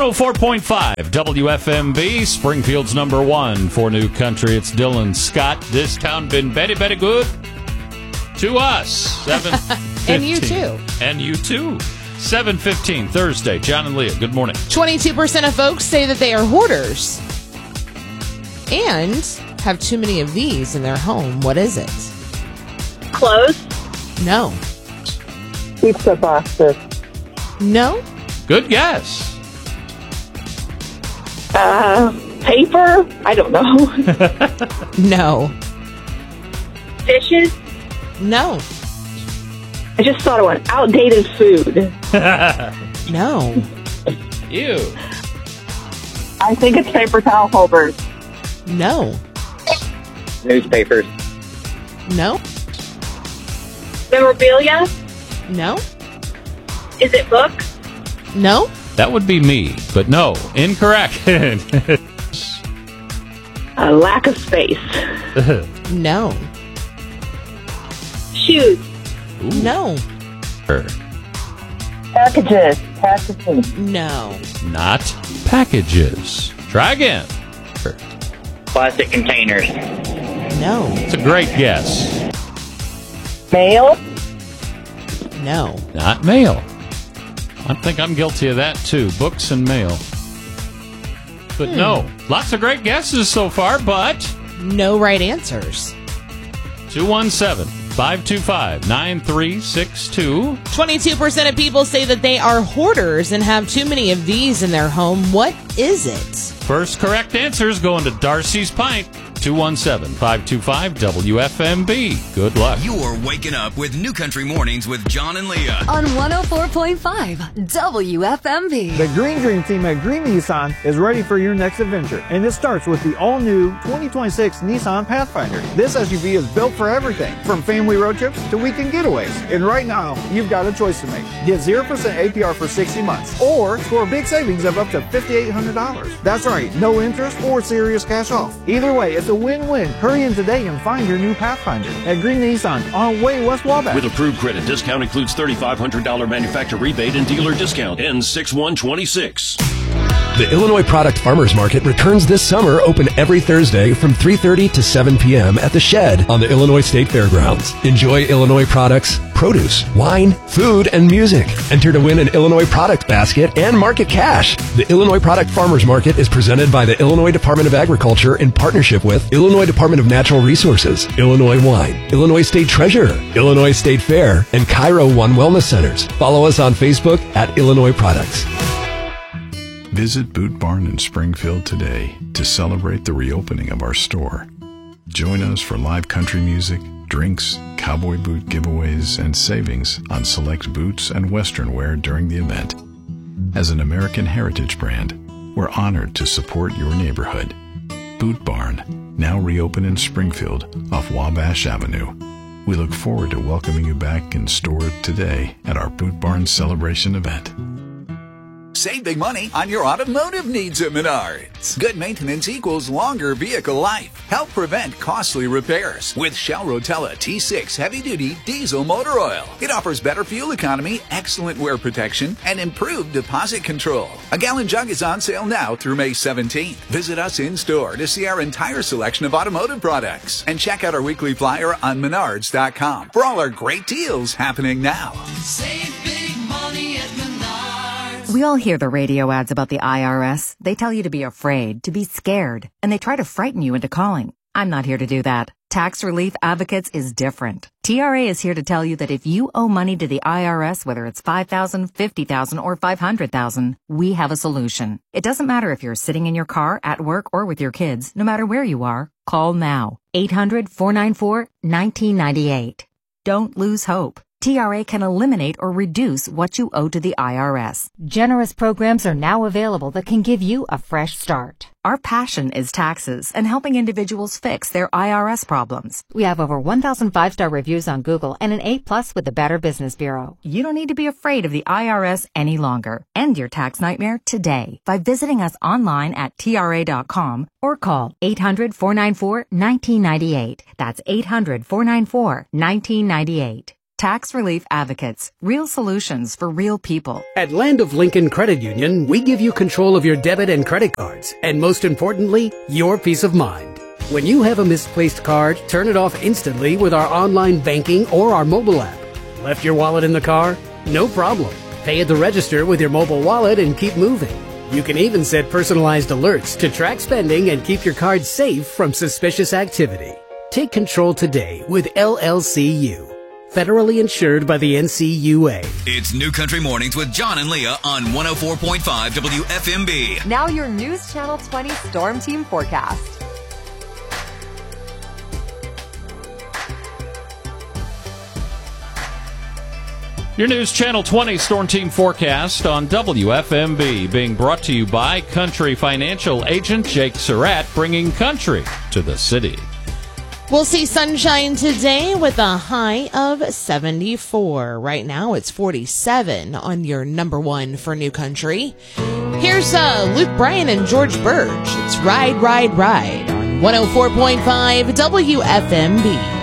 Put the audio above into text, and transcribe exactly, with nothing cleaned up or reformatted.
oh four point five W F M B, Springfield's number one for New Country. It's Dylan Scott. This town been very, very good to us. seven fifteen. And you too. And you too. seven fifteen, Thursday. John and Leah, good morning. twenty-two percent of folks say that they are hoarders and have too many of these in their home. What is it? Clothes. No. Pizza boxes. No. Good guess. Uh, paper? I don't know. No. Dishes? No. I just thought of one. Outdated food. No. Ew. I think it's paper towel holders. No. Newspapers. No. Memorabilia? No. Is it books? No. That would be me, but no, incorrect. A lack of space. No. Shoes. No. Packages. Packages. No. Not packages. Try again. Plastic containers. No. It's a great guess. Mail? No. Not mail. I think I'm guilty of that too. Books and mail. But Hmm. no. Lots of great guesses so far, but No right answers. two one seven, five two five, nine three six two. twenty-two percent of people say that they are hoarders and have too many of these in their home. What is it? First correct answer is going to Darcy's Pint. two one seven, five two five, W F M B. Good luck. You're waking up with New Country Mornings with John and Leah. On one oh four point five W F M B. The Green Dream Team at Green Nissan is ready for your next adventure, and it starts with the all-new twenty twenty-six Nissan Pathfinder. This S U V is built for everything, from family road trips to weekend getaways. And right now, you've got a choice to make. Get zero percent A P R for sixty months, or score big savings of up to five thousand eight hundred dollars. That's right, no interest or serious cash off. Either way, it's a win-win. Hurry in today and find your new Pathfinder at Green Nissan on Way West Wabash. With approved credit, discount includes three thousand five hundred dollars manufacturer rebate and dealer discount. Ends six one twenty-six. The Illinois Product Farmers Market returns this summer, open every Thursday from three thirty to seven p.m. at the Shed on the Illinois State Fairgrounds. Enjoy Illinois products, produce, wine, food, and music. Enter to win an Illinois product basket and market cash. The Illinois Product Farmers Market is presented by the Illinois Department of Agriculture in partnership with Illinois Department of Natural Resources, Illinois Wine, Illinois State Treasurer, Illinois State Fair, and Cairo One Wellness Centers. Follow us on Facebook at Illinois Products. Visit Boot Barn in Springfield today to celebrate the reopening of our store. Join us for live country music, drinks, cowboy boot giveaways, and savings on select boots and western wear during the event. As an American heritage brand, we're honored to support your neighborhood. Boot Barn, now reopened in Springfield off Wabash Avenue. We look forward to welcoming you back in store today at our Boot Barn celebration event. Save big money on your automotive needs at Menards. Good maintenance equals longer vehicle life. Help prevent costly repairs with Shell Rotella T six Heavy Duty Diesel Motor Oil. It offers better fuel economy, excellent wear protection, and improved deposit control. A gallon jug is on sale now through May seventeenth. Visit us in store to see our entire selection of automotive products and check out our weekly flyer on menards dot com for all our great deals happening now. Save big money at Menards. We all hear the radio ads about the I R S. They tell you to be afraid, to be scared, and they try to frighten you into calling. I'm not here to do that. Tax Relief Advocates is different. T R A is here to tell you that if you owe money to the I R S, whether it's five thousand dollars, fifty thousand dollars, or five hundred thousand dollars, we have a solution. It doesn't matter if you're sitting in your car, at work, or with your kids. No matter where you are, call now. eight hundred, four nine four, one nine nine eight. Don't lose hope. T R A can eliminate or reduce what you owe to the I R S. Generous programs are now available that can give you a fresh start. Our passion is taxes and helping individuals fix their I R S problems. We have over one thousand five-star reviews on Google and an A plus with the Better Business Bureau. You don't need to be afraid of the I R S any longer. End your tax nightmare today by visiting us online at T R A dot com or call eight hundred, four nine four, one nine nine eight. That's eight hundred, four nine four, one nine nine eight. Tax Relief Advocates. Real solutions for real people. At Land of Lincoln Credit Union, we give you control of your debit and credit cards, and most importantly, your peace of mind. When you have a misplaced card, turn it off instantly with our online banking or our mobile app. Left your wallet in the car? No problem. Pay at the register with your mobile wallet and keep moving. You can even set personalized alerts to track spending and keep your card safe from suspicious activity. Take control today with L L C U. Federally insured by the N C U A. It's New Country Mornings with John and Leah on one oh four point five W F M B. Now your News Channel twenty Storm Team forecast. Your News Channel twenty Storm Team forecast on W F M B, being brought to you by Country Financial Agent Jake Surratt, bringing country to the city. We'll see sunshine today with a high of seventy-four. Right now it's forty-seven on your number one for New Country. Here's uh, Luke Bryan and George Burge. It's Ride, Ride, Ride on one oh four point five W F M B.